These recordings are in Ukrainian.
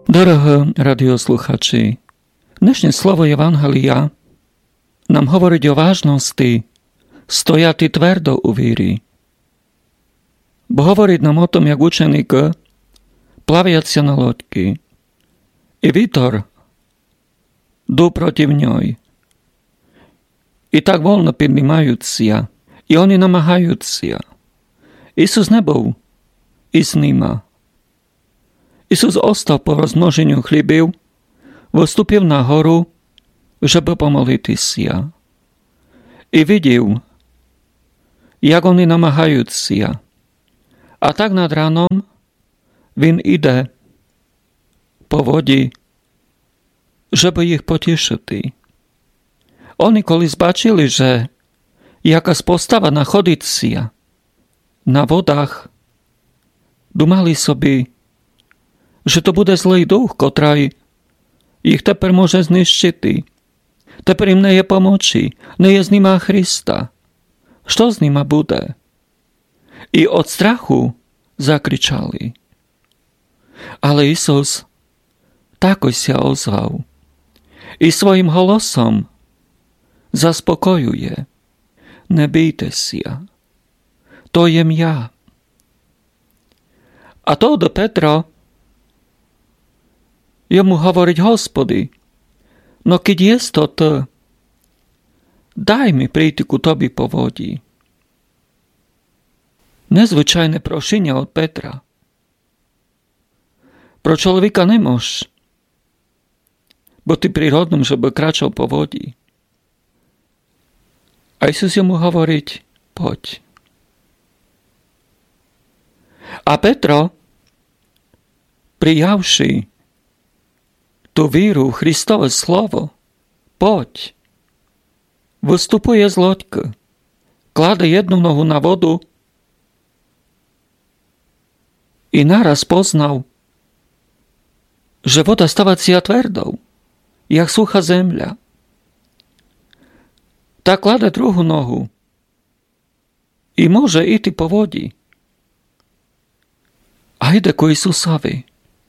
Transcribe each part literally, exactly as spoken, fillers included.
Дорого радіослухачі, dnešné slovo Evangelia nám hovoriť o vážnosti stojati tvrdo u víry. Bo hovoriť nám o tom, jak učeník plaviaci na loďky i vítr dú proti ňoj. I tak voľno піднімаються, i oni намагаються. Ісус nebol i s nima. Ісус остав по розмноженню хлібів, виступив на гору, щоб помолитися. І видів, як вони намагаються. А так над раном він іде по воді, щоб їх потішити. Вони колись бачили, že якась постава знаходиться на водах, думали собі, że to буде злий дух, котрий їх тепер може знищити. Тепер їм не є помочі, не є з ними Христа. Що з ними буде? І від страху закричали. Але Ісус також се озвав і своїм голосом заспокоює. Не бійтеся, то єм я. А то до Петра Йому говорить: Господи, но keď je to Ty, дай mi прийти ku Тобі по воді. Незвичайне прошення від Петра. Про чоловіка не можеш, бо ти природним, щоб крачав по воді. А Ісус йому говорить: подь. А Петро, приявши ту віру в Христове Слово, подь, виступує з лодьки, кладе одну ногу на воду і нараз познав, że woda stała się twardą, jak sucha земля. Та кладе другу ногу і може йти по воді. А йде ко Ісусові.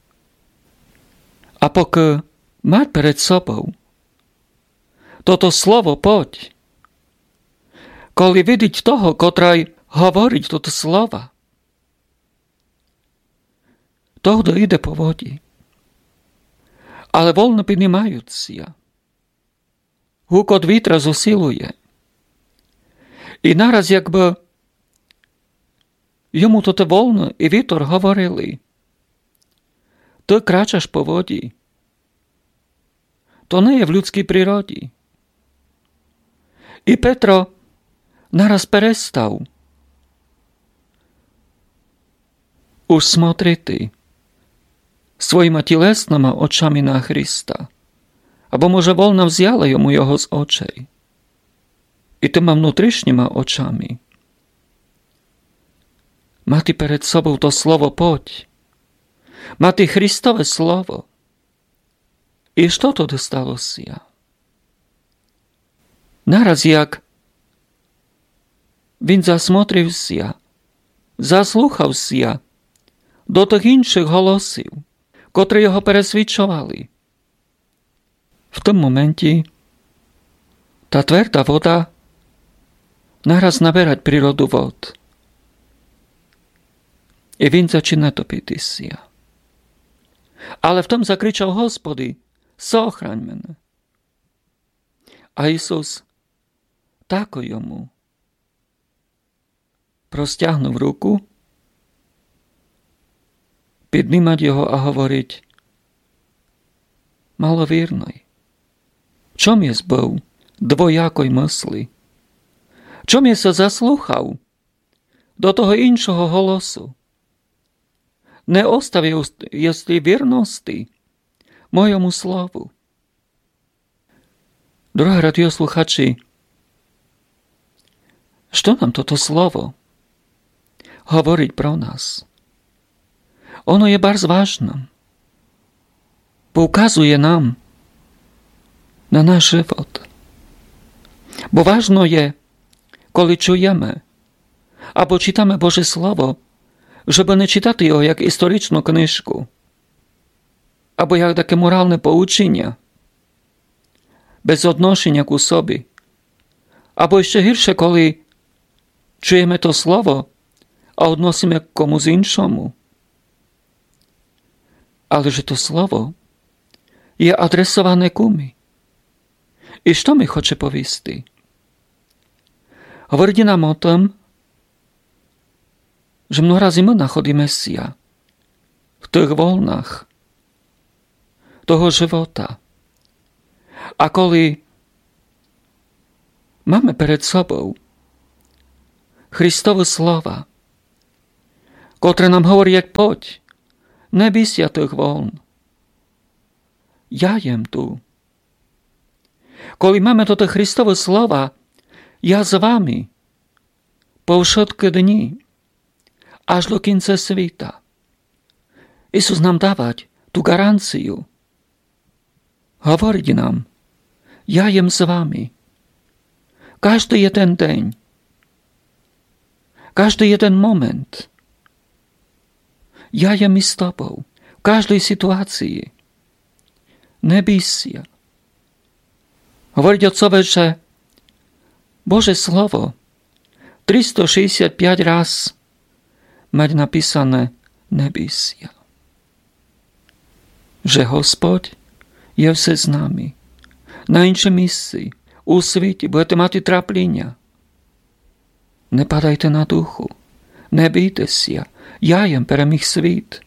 A poky ma перед собою toto слово «подь», коли видить того, котрий говорить toto слова, того йде по воді. Але вольно піднімаються. Гукот вітра зусилує. І нараз якби йому toto вольно і вітер говорили: Ty kráčaš po vodi. To nie je v ľudskej prírode. I Petro naraz perestal už smotriti svojima тілесними очами на Христа. Або, може, вольно взяла йому його з очей. І тими внутрішніми очами мати перед собою то слово «подь», мати Христове Слово. І що тоді сталося? Нараз як він засмотрився, заслухався до тих інших голосів, котрі його пересвідчували. В тому моменті та тверда вода нараз набирать природу вод. І він починає топитися. Але в тому закричав: Господи, сохрань мене. А Ісус тако йому простягнув руку, піднімать його, а говорить: маловірний, чом єс був двоякої мислі? Чом єс заслухав до того іншого голосу? Не оставив єсти вірності моєму слову. Дорогі радіослухачі, що нам toto слово говорить про нас? Ono je bardzo ważne. Pokazuje nam na nasz żywot. Bo ważne jest, коли чуємо або читamy Боже Слово, żeby nie czytać його як історичну книжку, або як таке моральне поучення, без odnoszenia ku собі. Або ще гірше, коли чуємо то слово, а odnosíme к комусь іншому. Але ж то слово є адресоване кумі. І що ми хоче повісти? Говорить нам o tom, že mnoho razy my nachodíme sia v tých voľnách toho života. A koli máme pred sobou Christovo slova, ktoré nám hovorí, jak poď, nebij sia tých voľn. Ja jem tu. Koli máme toto Christovo slova, ja s vami po všetky dni, až do kince svita. Isus nám dávať tú garanciu. Hovoriť nám, ja jem s vami. Každý jeden deň. Každý jeden moment. Ja jem i s tobou. V každej situácii. Nebij si. Hovoriť Otcové, že Bože slovo tristošesťdesiatpäť raz mať napísané nebij si. Že Hospod je vse s nami. Na іншій місці, у світі, будете мати трапління. Не падайте на духу, не бійтеся, я єм переміг світ.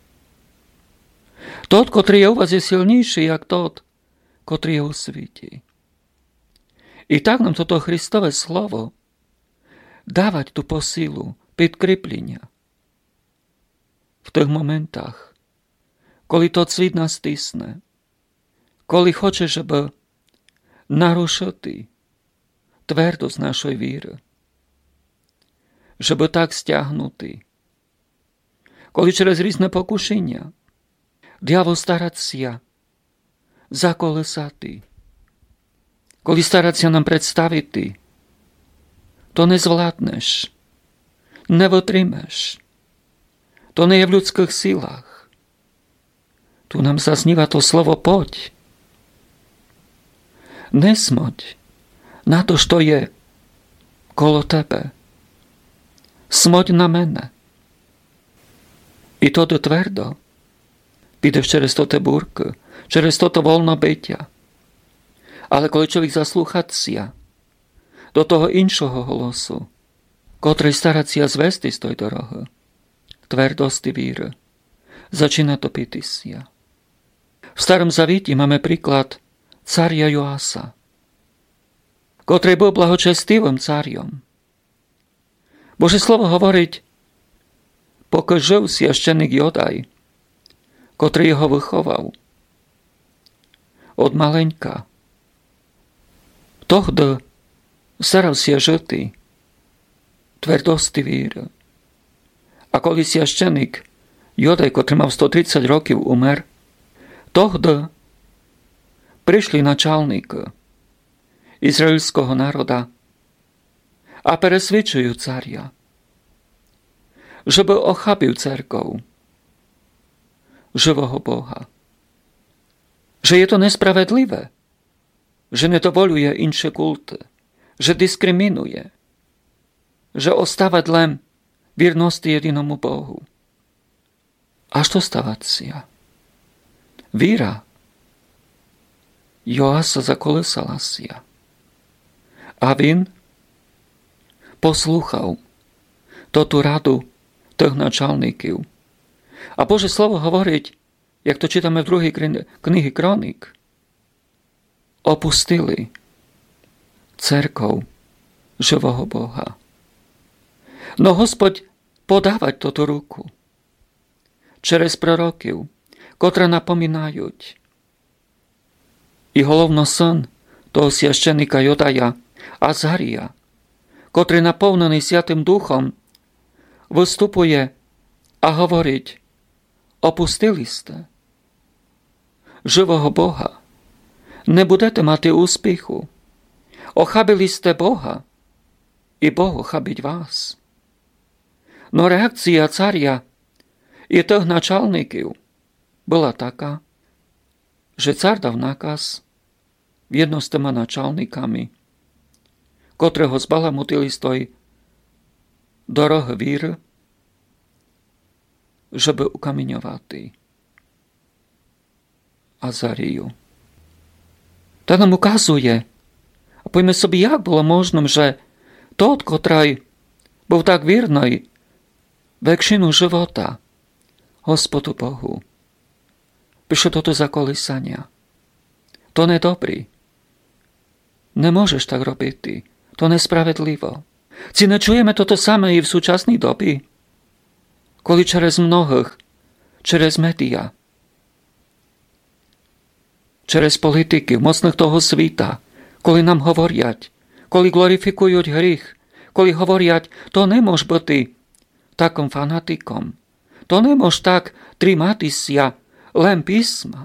Тот, котрий є у вас, є сильніший, як тот, котрий є у світі. І так нам toto Христове Слово давать ту посилу, підкріплення. В тих моментах, коли тот світ нас тисне, коли хоче, щоб нарушити твердость нашої віри, щоб так стягнути, коли через різне покушення диявол стараться заколесати, коли стараться нам представити, то не звладнеш, не витримеш, то не є в людських силах. Tu nam zazniewa to słowo poď. Nesmoď na to, što je kolo tebe. Smoď na mene. I to do tvrdo. Підеш через то те бурки, через то то волно биття. Але коли чоловік заслухаться до того іншого голосу, котрий стараться звести з той дороги, твердости віри, začína topitися. V Starom Завіті máme príklad carja Joasa, котрий був благочестивим царем. Боже слово говорить, поки жив священик Йодай, котрий його виховав od маленька. Тогда старався жити твердости віри. А коли священик Йодай, котрий мав сто тридцять років, умер, тогда прийшли начальники ізраїльського народа, а пересвідчують царя, щоб охапив церков живого Бога. Że je to nespravedliwe, że nie dowoluje inne kulty, że dyskryminuje, że ostawa dla wierności jedynemu Bohu. A što stavacja? Vira Joasa zakolesala się, a він послухав тоту раду тих начальників. А Боже Слово говорить, як то читаємо в другій книгі Кроник, опустили церков живого Бога. Но Господь подавать тоту руку через пророків, котре напоминають. І головно син того священика Йодая Азарія, котрий наповнений Святим Духом, виступує, а говорить, опустили сте живого Бога, не будете мати успіху, охабили сте Бога, і Бог охабить вас. Но реакція царя і тих начальників була така, že car dal nákaz v jedno s tými načalníkami, kotrého zbalamutili stoj doroh vír, żeby ukamieniowati Azariju. To nam ukazuje, a powiemy sobie, jak było możliwe, że tot, który był tak wierny wekšinu żywota Gospodu Bohu, pisze toto zakolisania. To nedobry. Nie możesz tak robić. To nespravedlivo. Ci nie czujemy toto same i w súčasnej dobie, koli через mnohých, через média, через politiky, mocných toho svita, koli nám hovoriať, koli glorifikujú hrych, koli hovoriať, to nemôž byť takom fanatikom, to nemôž tak trimátisia len písma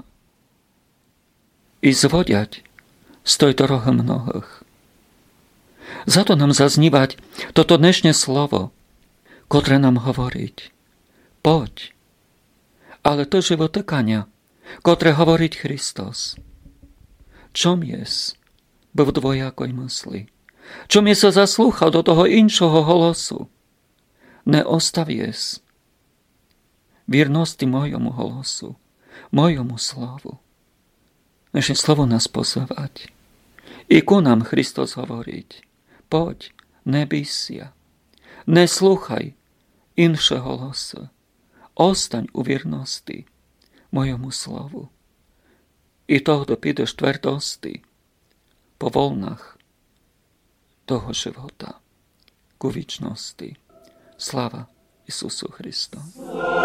i zvodiať z tej dorohy mnohých. Za to nám zaznívať toto dnešné slovo, ktoré nám hovoriť. Poď. Ale to životekania, ktoré hovoriť Christos. Čom jes byl dvojakoj mysli? Čom je sa zaslúchal do toho inšoho holosu? Neostav jes viernosti mojomu holosu, mojomu slovu. Naše slovo nás pozvať. I ku nám Christos hovoriť. Poď, nebísia. Neslúchaj inše holosu. Ostaň u viernosti mojomu slovu. I toho dopídeš tvrdosti po voľnách toho života ku vičnosti. Sláva Isusu Christu.